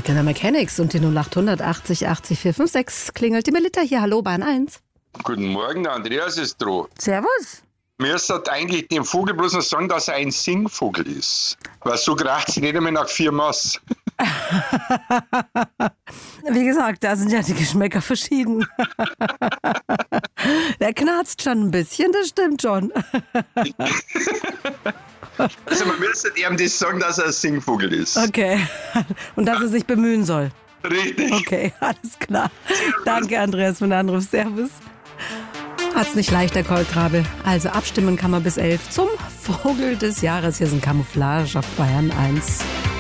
Techno Mechanics und die 0800 80 80 456 klingelt die Melitta hier. Hallo, Bahn 1. Guten Morgen, der Andreas ist dran. Servus. Mir sollte eigentlich dem Vogel bloß noch sagen, dass er ein Singvogel ist. Weil so kracht sie nicht einmal nach 4 Maß. Wie gesagt, da sind ja die Geschmäcker verschieden. Der knarzt schon ein bisschen, das stimmt schon. Also man müsste ihm das sagen, dass er ein Singvogel ist. Okay. Und dass er sich bemühen soll. Richtig. Okay, alles klar. Danke, Andreas, für den Anruf. Servus. Hat's nicht leicht, der Kolkrabe. Also abstimmen kann man bis 11 zum Vogel des Jahres. Hier sind Camouflage auf Bayern 1.